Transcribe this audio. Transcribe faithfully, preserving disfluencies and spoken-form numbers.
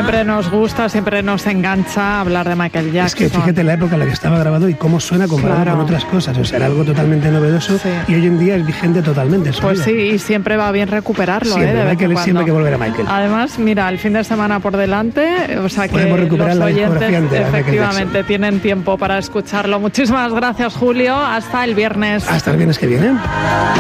siempre nos gusta, siempre nos engancha hablar de Michael Jackson. Es que fíjate la época en la que estaba grabado y cómo suena comparado claro. con otras cosas. O sea, era algo totalmente novedoso sí. y hoy en día es vigente totalmente. Pues sí, y siempre va bien recuperarlo. Siempre, ¿eh? De Michael, siempre hay que volver a Michael. Además, mira, el fin de semana por delante, o sea que podemos recuperar los oyentes la efectivamente tienen tiempo para escucharlo. Muchísimas gracias, Julio. Hasta el viernes. Hasta el viernes que viene.